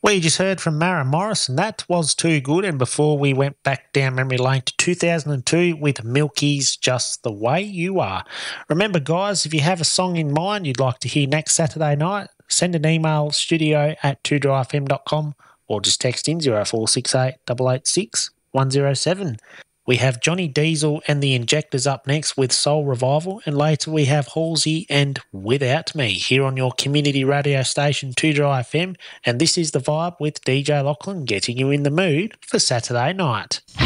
We just heard from Mara Morris, and that was Too Good. And before we went back down memory lane to 2002 with Milky's Just the Way You Are. Remember, guys, if you have a song in mind you'd like to hear next Saturday night, send an email studio@2drfm.com or just text in 0468 886 107. We have Johnny Diesel and the Injectors up next with Soul Revival, and later we have Halsey and Without Me here on your community radio station 2FM, and this is The Vibe with DJ Lachlan, getting you in the mood for Saturday night.